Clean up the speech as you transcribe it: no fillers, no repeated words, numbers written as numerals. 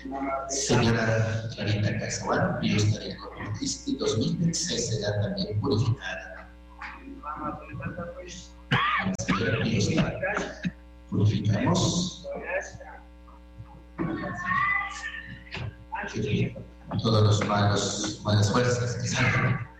Señora Clarita Casaguán, Dios estaría con Cristi 2026 será también purificada. Señora Dios purificamos todos los malas fuerzas que salgan